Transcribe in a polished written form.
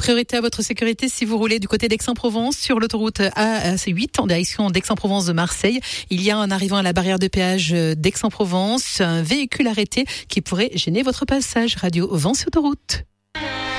Priorité à votre sécurité si vous roulez du côté d'Aix-en-Provence sur l'autoroute A8 en direction d'Aix-en-Provence de Marseille. Il y a en arrivant à la barrière de péage d'Aix-en-Provence un véhicule arrêté qui pourrait gêner votre passage. Radio Vence Autoroute.